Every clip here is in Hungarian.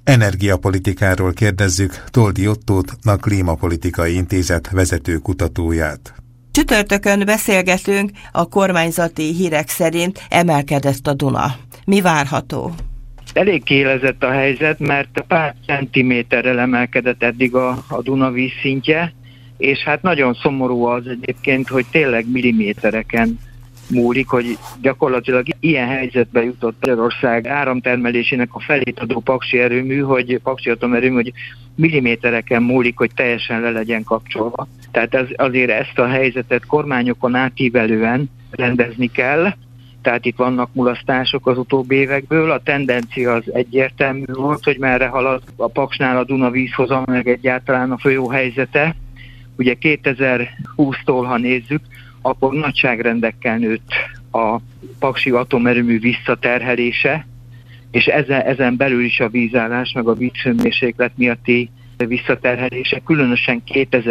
Energiapolitikáról kérdezzük Toldi Ottót, a Klímapolitikai Intézet vezető kutatóját. Csütörtökön beszélgetünk, a kormányzati hírek szerint emelkedett a Duna. Mi várható? Elég kiélezett a helyzet, mert pár centiméterrel emelkedett eddig a Duna vízszintje, és hát nagyon szomorú az egyébként, hogy tényleg millimétereken múlik, hogy gyakorlatilag ilyen helyzetbe jutott Magyarország áramtermelésének a felét adó Paksi atomerőmű, hogy millimétereken múlik, hogy teljesen le legyen kapcsolva. Tehát azért ezt a helyzetet kormányokon átívelően rendezni kell, tehát itt vannak mulasztások az utóbbi évekből. A tendencia az egyértelmű volt, hogy merre halad a Paksnál a Duna vízhozam, meg egyáltalán a folyó helyzete. Ugye 2020-tól, ha nézzük, akkor nagyságrendekkel nőtt a Paksi atomerőmű visszaterhelése, és ezen belül is a vízállás, meg a vízhőmérséklet miatti visszaterhelése, különösen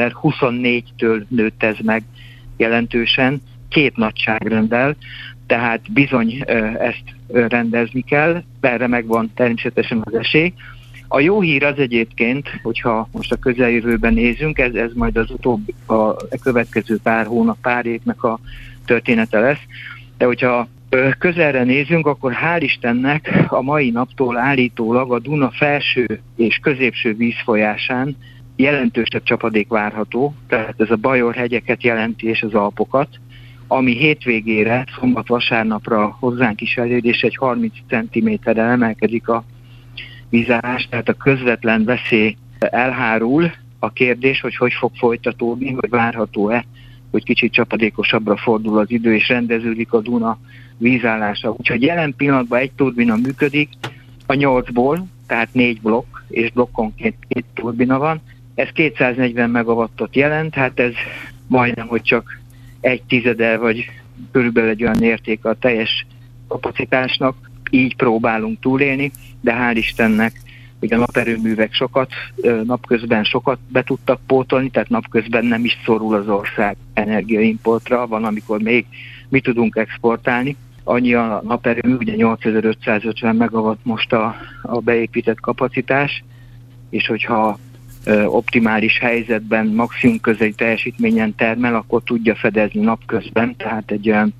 2024-től nőtt ez meg jelentősen, 2 nagyságrenddel, tehát bizony ezt rendezni kell, erre megvan természetesen az esély. A jó hír az egyébként, hogyha most a közeljövőben nézünk, ez majd az a következő pár évnek a története lesz, de hogyha közelre nézünk, akkor hál' Istennek a mai naptól állítólag a Duna felső és középső vízfolyásán jelentősebb csapadék várható, tehát ez a Bajor-hegyeket jelenti és az Alpokat, ami hétvégére, szombat-vasárnapra hozzánk is elér, és egy 30 cm-rel emelkedik a vízállás, tehát a közvetlen veszély elhárul. A kérdés, hogy fog folytatódni, vagy várható-e, hogy kicsit csapadékosabbra fordul az idő, és rendeződik a Duna vízállása. Úgyhogy jelen pillanatban egy turbina működik, a 8-ból, tehát 4 blokk, és blokkonként 2 turbina van. Ez 240 megawattot jelent, hát ez majdnem, hogy csak 1/10, vagy körülbelül egy olyan értéke a teljes kapacitásnak. Így próbálunk túlélni, de hál' Istennek, hogy a naperőművek napközben sokat be tudtak pótolni, tehát napközben nem is szorul az ország energiaimportra, van, amikor még mi tudunk exportálni. Annyi a naperőmű, ugye 8550 megawatt most a beépített kapacitás, és hogyha optimális helyzetben, maximum közeli teljesítményen termel, akkor tudja fedezni napközben, tehát egy olyan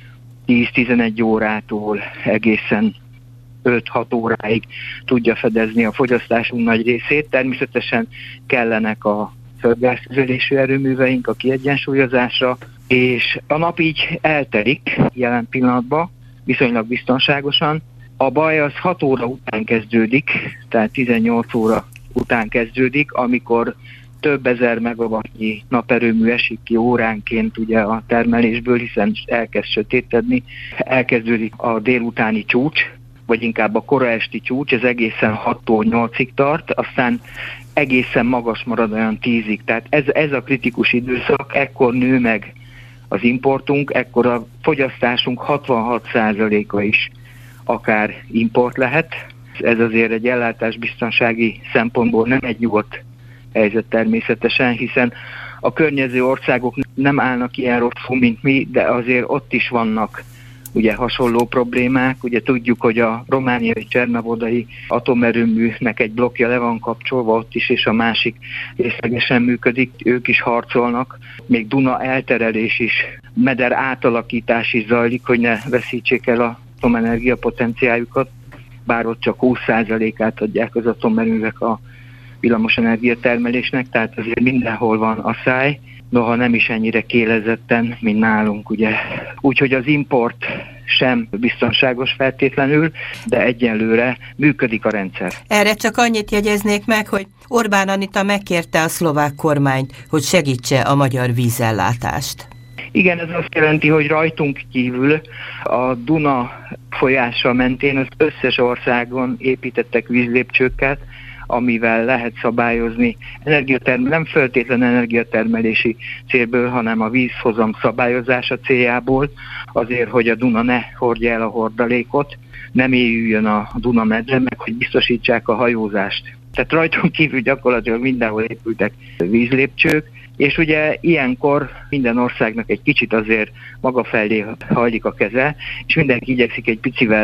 10-11 órától egészen 5-6 óráig tudja fedezni a fogyasztásunk nagy részét. Természetesen kellenek a földgáztüzelésű erőműveink a kiegyensúlyozásra, és a nap így eltelik jelen pillanatban, viszonylag biztonságosan. A baj az 6 óra után kezdődik, tehát 18 óra után kezdődik, amikor több ezer megawattnyi naperőmű esik ki óránként ugye a termelésből, hiszen elkezd sötétedni. Elkezdődik a délutáni csúcs, vagy inkább a kora esti csúcs, ez egészen 6-tól 8-ig tart, aztán egészen magas marad olyan 10-ig. Tehát ez a kritikus időszak, ekkor nő meg az importunk, ekkor a fogyasztásunk 66%-a is akár import lehet. Ez azért egy ellátásbiztonsági szempontból nem egy nyugodt helyzet természetesen, hiszen a környező országok nem állnak ilyen rosszul, mint mi, de azért ott is vannak ugye hasonló problémák. Ugye tudjuk, hogy a romániai Csernavodai atomerőműnek egy blokkja le van kapcsolva ott is, és a másik részlegesen működik, ők is harcolnak. Még Duna elterelés is, meder átalakítás is zajlik, hogy ne veszítsék el az atomenergia potenciáljukat, bár ott csak 20%-át adják az atomerőművek a villamosenergia termelésnek, tehát azért mindenhol van asszály, noha nem is ennyire kélezetten, mint nálunk, ugye. Úgyhogy az import sem biztonságos feltétlenül, de egyenlőre működik a rendszer. Erre csak annyit jegyeznék meg, hogy Orbán Anita megkérte a szlovák kormányt, hogy segítse a magyar vízellátást. Igen, ez azt jelenti, hogy rajtunk kívül a Duna folyása mentén az összes országon építettek vízlépcsőket, amivel lehet szabályozni nem feltétlen energiatermelési célból, hanem a vízhozam szabályozása céljából, azért, hogy a Duna ne hordja el a hordalékot, nem éljüljön a Duna medre, meg hogy biztosítsák a hajózást. Tehát rajtunk kívül gyakorlatilag mindenhol épültek vízlépcsők, és ugye ilyenkor minden országnak egy kicsit azért maga felé hajlik a keze, és mindenki igyekszik egy picivel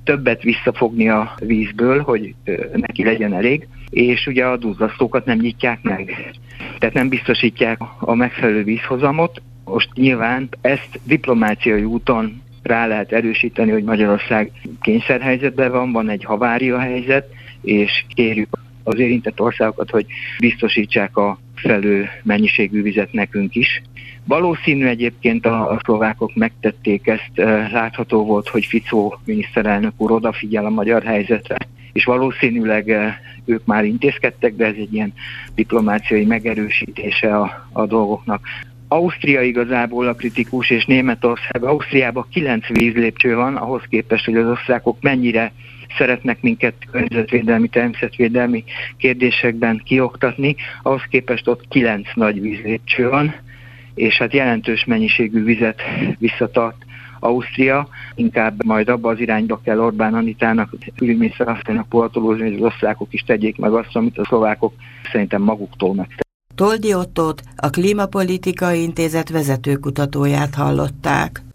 többet visszafogni a vízből, hogy neki legyen elég, és ugye a duzzasztókat nem nyitják meg. Tehát nem biztosítják a megfelelő vízhozamot. Most nyilván ezt diplomáciai úton rá lehet erősíteni, hogy Magyarország kényszerhelyzetben van egy havária helyzet, és kérjük az érintett országokat, hogy biztosítsák a felő mennyiségű vizet nekünk is. Valószínű egyébként a szlovákok megtették ezt, látható volt, hogy Fico miniszterelnök úr odafigyel a magyar helyzetre, és valószínűleg ők már intézkedtek, de ez egy ilyen diplomáciai megerősítése a dolgoknak. Ausztria igazából a kritikus, és Németország. Ausztriában 9 vízlépcső van, ahhoz képest, hogy az osztrákok mennyire szeretnek minket környezetvédelmi, természetvédelmi kérdésekben kioktatni, ahhoz képest ott 9 nagy vízlépcső van, és hát jelentős mennyiségű vizet visszatart Ausztria. Inkább majd abba az irányba kell Orbán Anitának, külügyminiszter asszonynak pohatolózni, hogy az osztrákok is tegyék meg azt, amit a szlovákok szerintem maguktól megtettek. Toldy Ottót, a Klímapolitikai Intézet vezető kutatóját hallották.